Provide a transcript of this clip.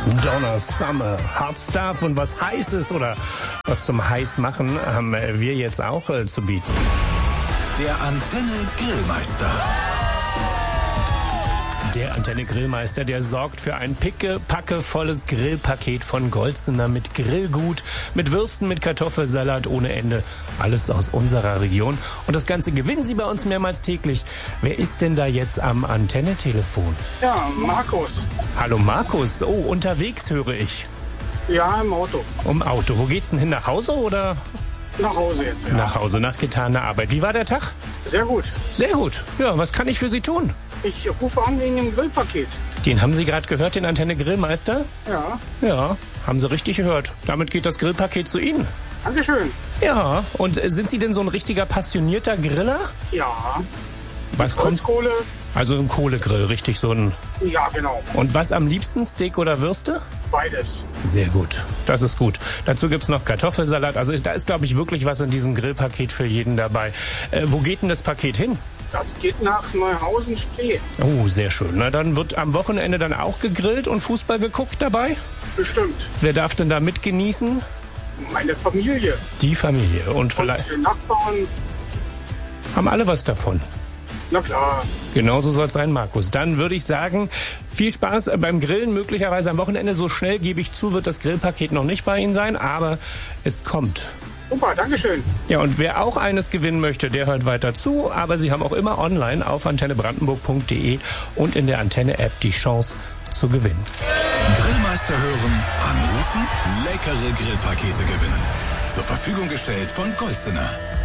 Donna Summer, Hot Stuff und was Heißes oder was zum Heißmachen haben wir jetzt auch zu bieten. Der Antenne Grillmeister. Der Antenne Grillmeister, der sorgt für ein pickepackevolles Grillpaket von Golzener mit Grillgut, mit Würsten, mit Kartoffelsalat ohne Ende. Alles aus unserer Region. Und das Ganze gewinnen Sie bei uns mehrmals täglich. Wer ist denn da jetzt am Antenne-Telefon? Ja, Markus. Hallo Markus. Oh, unterwegs höre ich. Ja, im Auto. Um Auto. Wo geht's denn hin? Nach Hause oder? Nach Hause jetzt, ja. Nach Hause, nach getaner Arbeit. Wie war der Tag? Sehr gut. Sehr gut. Ja, was kann ich für Sie tun? Ich rufe an wegen dem Grillpaket. Den haben Sie gerade gehört, den Antenne Grillmeister? Ja. Ja, haben Sie richtig gehört. Damit geht das Grillpaket zu Ihnen. Dankeschön. Ja, und sind Sie denn so ein richtiger passionierter Griller? Ja. Was kommt? Holzkohle. Also ein Kohlegrill, richtig so ein... Ja, genau. Und was am liebsten, Steak oder Würste? Beides. Sehr gut, das ist gut. Dazu gibt's noch Kartoffelsalat. Also da ist, glaube ich, wirklich was in diesem Grillpaket für jeden dabei. Wo geht denn das Paket hin? Das geht nach Neuhausen-Spree. Oh, sehr schön. Na, dann wird am Wochenende dann auch gegrillt und Fußball geguckt dabei? Bestimmt. Wer darf denn da mitgenießen? Meine Familie. Die Familie. Und vielleicht Und die Nachbarn. haben alle was davon. Na klar. Genauso soll es sein, Markus. Dann würde ich sagen, viel Spaß beim Grillen. Möglicherweise am Wochenende, so schnell gebe ich zu, wird das Grillpaket noch nicht bei Ihnen sein, aber es kommt. Super, Dankeschön. Ja, und wer auch eines gewinnen möchte, der hört weiter zu. Aber Sie haben auch immer online auf antennebrandenburg.de und in der Antenne-App die Chance zu gewinnen. Grillmeister hören, anrufen, leckere Grillpakete gewinnen. Zur Verfügung gestellt von Golzener.